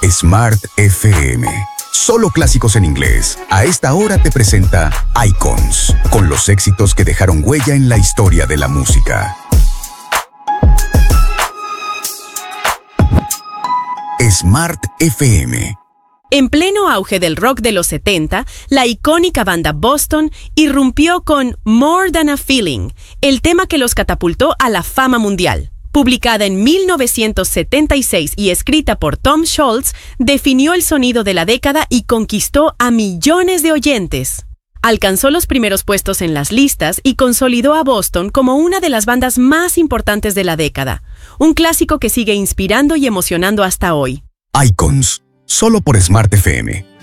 Smart FM. Solo clásicos en inglés. A esta hora te presenta Icons, con los éxitos que dejaron huella en la historia de la música. Smart FM. En pleno auge del rock de los 70, la icónica banda Boston irrumpió con More Than a Feeling, el tema que los catapultó a la fama mundial. Publicada en 1976 y escrita por Tom Scholz, definió el sonido de la década y conquistó a millones de oyentes. Alcanzó los primeros puestos en las listas y consolidó a Boston como una de las bandas más importantes de la década. Un clásico que sigue inspirando y emocionando hasta hoy. Icons, solo por Smart FM.